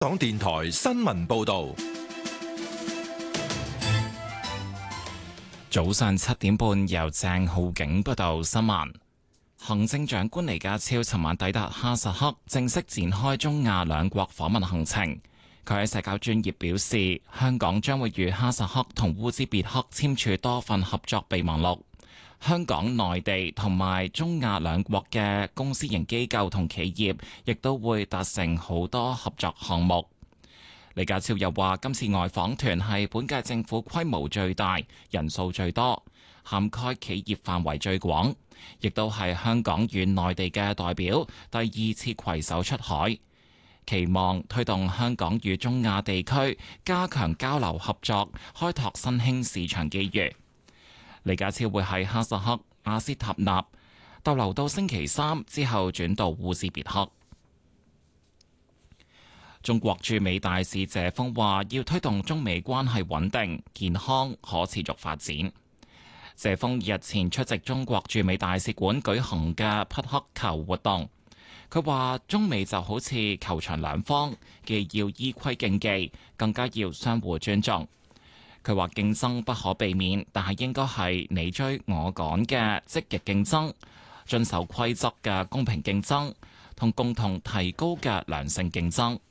港電台新聞報道， 早上7點半由鄭浩景報道新聞。行政長官李家超尋晚抵達哈薩克，正式展開中亞兩國訪問行程。佢喺社交專頁表示，香港將會與哈薩克同烏茲別克簽署多份合作備忘錄。香港、內地同埋中亞兩國嘅公私營機構同企業，亦都會達成好多合作項目。李家超又話，今次外訪團係本屆政府規模最大、人數最多、涵蓋企業範圍最廣，亦都係香港與內地嘅代表第二次攜手出海，期望推動香港與中亞地區加強交流合作，開拓新興市場機遇。李家超會喺哈薩克阿斯塔納逗留到星期3，之後轉到烏茲別克。中國駐美大使謝鋒話，要推動中美關係穩定、健康、可持續發展。謝鋒日前出席中國駐美大使館舉行嘅匹克球活動，佢話中美就好似球場兩方，既要依規競技，更加要相互尊重。佢話競爭不可避免，但係應該係你追我趕嘅積極競爭，遵守規則嘅公平競爭，同共同提高嘅良性競爭。